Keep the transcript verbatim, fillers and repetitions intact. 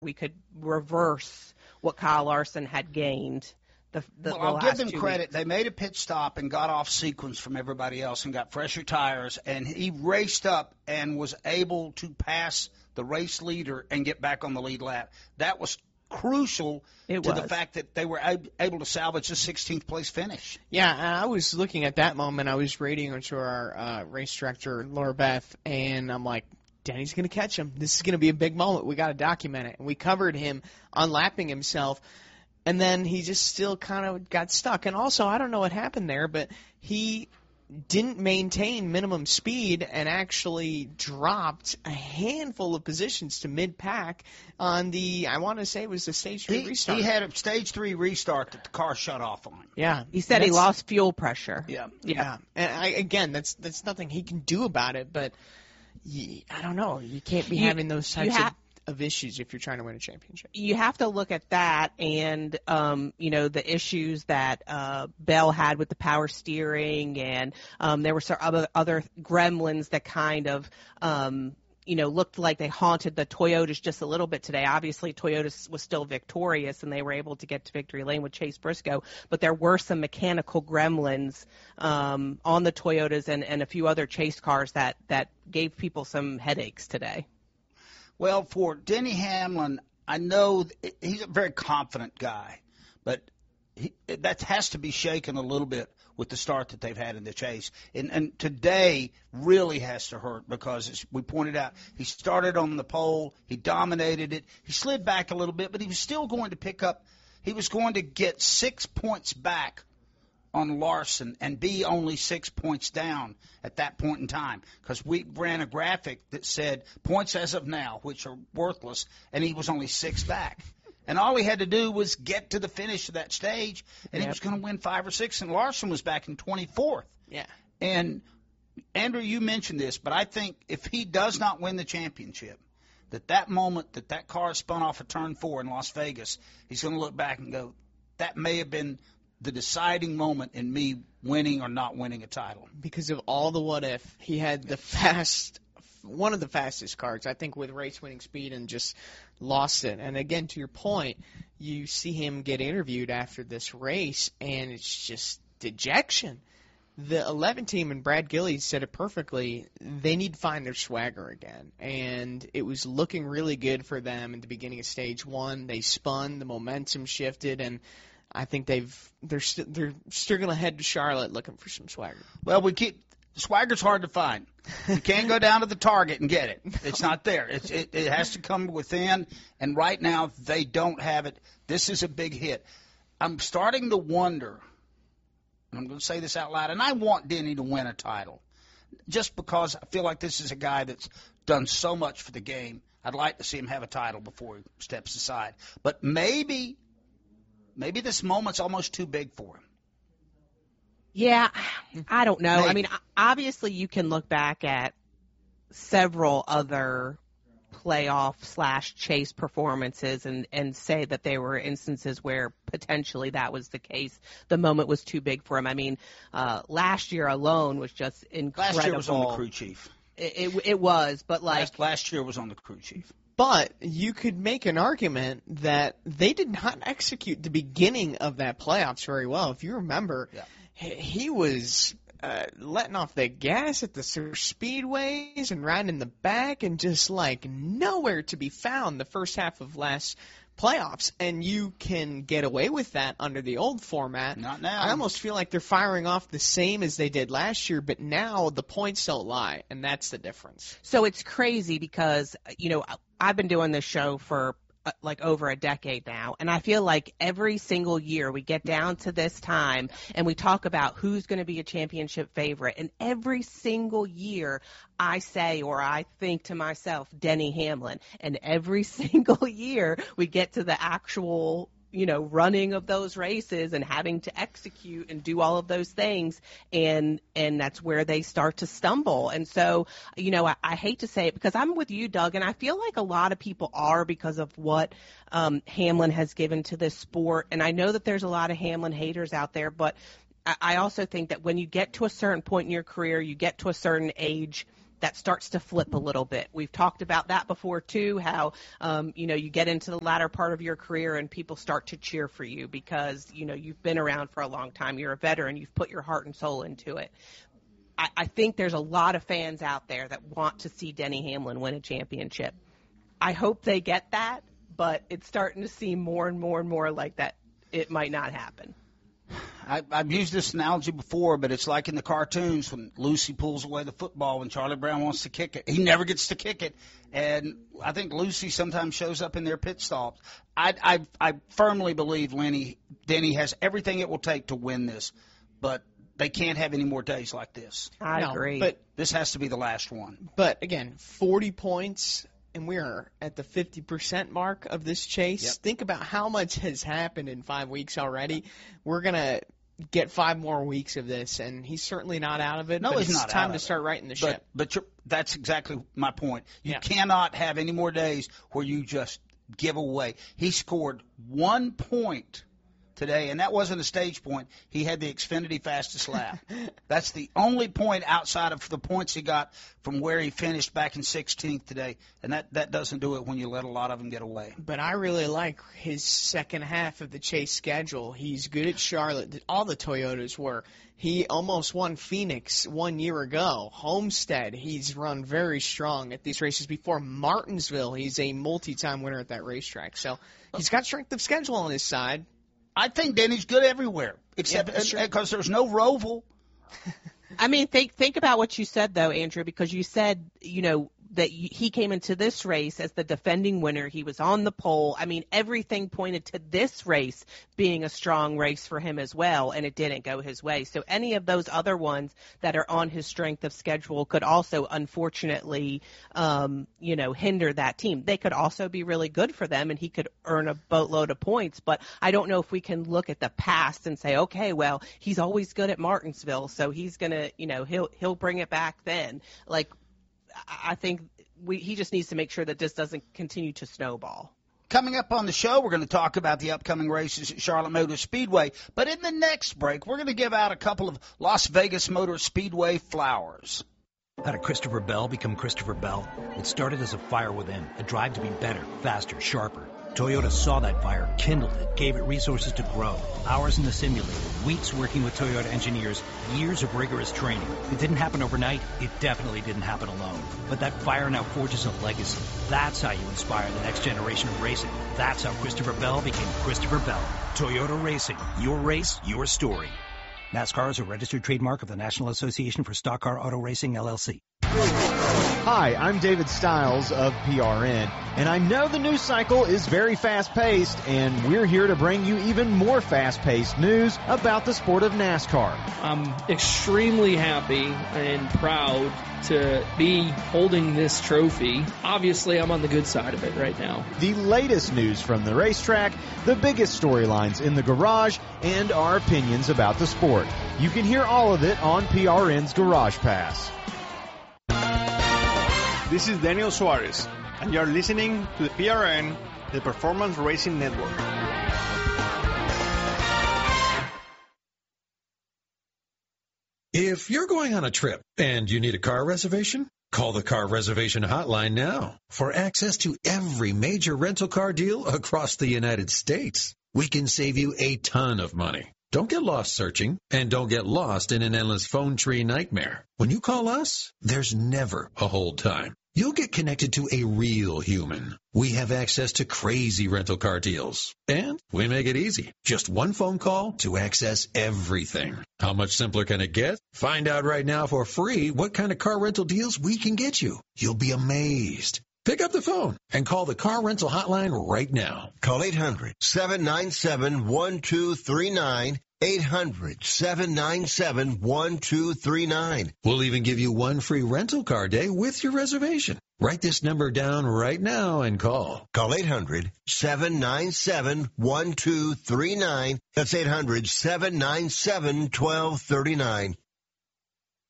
we could reverse what Kyle Larson had gained. The, the, well, the I'll last give them two credit. weeks. They made a pit stop and got off sequence from everybody else and got fresher tires, and he raced up and was able to pass the race leader and get back on the lead lap. That was crucial it to was. the fact that they were able to salvage a sixteenth place finish. Yeah, I was looking at that moment. I was radioing to our uh, race director, Laura Beth, and I'm like, Denny's going to catch him. This is going to be a big moment. We got to document it. And we covered him unlapping himself. And then he just still kind of got stuck. And also, I don't know what happened there, but he didn't maintain minimum speed and actually dropped a handful of positions to mid-pack on the, I want to say it was the stage three he, restart. He had a stage three restart that the car shut off on. Yeah. He said he lost fuel pressure. Yeah. Yeah. yeah. And I, again, that's that's nothing he can do about it, but you, I don't know. You can't be You- having those types ha- of of issues if you're trying to win a championship. You have to look at that and, um, you know, the issues that uh, Bell had with the power steering, and um, there were some other, other gremlins that kind of, um, you know, looked like they haunted the Toyotas just a little bit today. Obviously, Toyota was still victorious, and they were able to get to victory lane with Chase Briscoe, but there were some mechanical gremlins um, on the Toyotas and, and a few other chase cars that, that gave people some headaches today. Well, for Denny Hamlin, I know he's a very confident guy, but he, that has to be shaken a little bit with the start that they've had in the chase. And, and today really has to hurt because, as we pointed out, he started on the pole, he dominated it, he slid back a little bit, but he was still going to pick up, he was going to get six points back on Larson and be only six points down at that point in time, because we ran a graphic that said points as of now, which are worthless, and he was only six back. And all he had to do was get to the finish of that stage, and Yep. he was going to win five or six, and Larson was back in twenty-fourth. Yeah. And, Andrew, you mentioned this, but I think if he does not win the championship, that that moment that that car spun off of turn four in Las Vegas, he's going to look back and go, that may have been the deciding moment in me winning or not winning a title. Because of all the what if, he had the fast, one of the fastest cars, I think, with race winning speed, and just lost it. And again, to your point, you see him get interviewed after this race, and it's just dejection. The eleven team, and Brad Gillies said it perfectly, they need to find their swagger again. And it was looking really good for them at the beginning of stage one. They spun, the momentum shifted, and I think they've they're st- they're still going to head to Charlotte looking for some swagger. Well, we keep swagger's hard to find. You can't go down to the Target and get it. It's not there. It's, it, it has to come within, and right now they don't have it. This is a big hit. I'm starting to wonder, and I'm going to say this out loud, and I want Denny to win a title just because I feel like this is a guy that's done so much for the game. I'd like to see him have a title before he steps aside. But maybe – Maybe this moment's almost too big for him. Yeah, I don't know. Maybe. I mean, obviously you can look back at several other playoff slash chase performances and, and say that there were instances where potentially that was the case. The moment was too big for him. I mean, uh, last year alone was just incredible. Last year was on the crew chief. It, it, it was, but like Last, last year was on the crew chief. But you could make an argument that they did not execute the beginning of that playoffs very well. If you remember, Yeah. he, he was uh, letting off the gas at the speedways and riding in the back and just like nowhere to be found the first half of last playoffs. And you can get away with that under the old format. Not now. I almost feel like they're firing off the same as they did last year, but now the points don't lie, and that's the difference. So it's crazy because, you know, I've been doing this show for uh, like over a decade now, and I feel like every single year we get down to this time and we talk about who's going to be a championship favorite, and every single year I say or I think to myself, Denny Hamlin, and every single year we get to the actual you know, running of those races and having to execute and do all of those things. And, and that's where they start to stumble. And so, you know, I, I hate to say it because I'm with you, Doug, and I feel like a lot of people are because of what um, Hamlin has given to this sport. And I know that there's a lot of Hamlin haters out there, but I, I also think that when you get to a certain point in your career, you get to a certain age, that starts to flip a little bit. We've talked about that before too, how, um, you know, you get into the latter part of your career and people start to cheer for you because, you know, you've been around for a long time. You're a veteran. You've put your heart and soul into it. I, I think there's a lot of fans out there that want to see Denny Hamlin win a championship. I hope they get that, but it's starting to seem more and more and more like that it might not happen. I, I've used this analogy before, but it's like in the cartoons when Lucy pulls away the football when Charlie Brown wants to kick it. He never gets to kick it. And I think Lucy sometimes shows up in their pit stops. I, I, I firmly believe Lenny, Denny has everything it will take to win this, but they can't have any more days like this. I no, agree. But this has to be the last one. But, again, forty points, and we're at the fifty percent mark of this chase. Yep. Think about how much has happened in five weeks already. We're going to get five more weeks of this, and he's certainly not out of it. No, but he's it's not time out to of start it. righting the But, ship. but you're, that's exactly my point. You Yeah. cannot have any more days where you just give away. He scored one point today, and that wasn't a stage point. He had the Xfinity fastest lap. That's the only point outside of the points he got from where he finished back in sixteenth today, and that, that doesn't do it when you let a lot of them get away. But I really like his second half of the chase schedule. He's good at Charlotte. All the Toyotas were. He almost won Phoenix one year ago. Homestead, he's run very strong at these races before. Martinsville, he's a multi-time winner at that racetrack. So he's got strength of schedule on his side. I think Denny's good everywhere, except because yeah, sure. there's no Roval. I mean, think think about what you said, though, Andrew, because you said, you know, that he came into this race as the defending winner. He was on the pole. I mean, everything pointed to this race being a strong race for him as well, and it didn't go his way. So any of those other ones that are on his strength of schedule could also, unfortunately, um, you know, hinder that team. They could also be really good for them, and he could earn a boatload of points. But I don't know if we can look at the past and say, okay, well, he's always good at Martinsville, so he's going to, you know, he'll he'll bring it back then. Like, I think we, he just needs to make sure that this doesn't continue to snowball. Coming up on the show, we're going to talk about the upcoming races at Charlotte Motor Speedway. But in the next break, we're going to give out a couple of Las Vegas Motor Speedway flowers. How did Christopher Bell become Christopher Bell? It started as a fire within, a drive to be better, faster, sharper. Toyota saw that fire, kindled it, gave it resources to grow. Hours in the simulator, weeks working with Toyota engineers, years of rigorous training. It didn't happen overnight. It definitely didn't happen alone. But that fire now forges a legacy. That's how you inspire the next generation of racing. That's how Christopher Bell became Christopher Bell. Toyota Racing. Your race, your story. NASCAR is a registered trademark of the National Association for Stock Car Auto Racing, L L C. Hi, I'm David Stiles of P R N, and I know the news cycle is very fast-paced, and we're here to bring you even more fast-paced news about the sport of NASCAR. I'm extremely happy and proud to be holding this trophy. Obviously, I'm on the good side of it right now. The latest news from the racetrack, the biggest storylines in the garage, and our opinions about the sport. You can hear all of it on P R N's Garage Pass. This is Daniel Suarez, and you're listening to the P R N, the Performance Racing Network. If you're going on a trip and you need a car reservation, call the car reservation hotline now for access to every major rental car deal across the United States. We can save you a ton of money. Don't get lost searching, and don't get lost in an endless phone tree nightmare. When you call us, there's never a hold time. You'll get connected to a real human. We have access to crazy rental car deals, and we make it easy. Just one phone call to access everything. How much simpler can it get? Find out right now for free what kind of car rental deals we can get you. You'll be amazed. Pick up the phone and call the car rental hotline right now. Call eight hundred, seven nine seven, one two three nine. eight hundred, seven nine seven, one two three nine. We'll even give you one free rental car day with your reservation. Write this number down right now and call. Call eight hundred, seven nine seven, one two three nine. That's eight hundred, seven nine seven, one two three nine.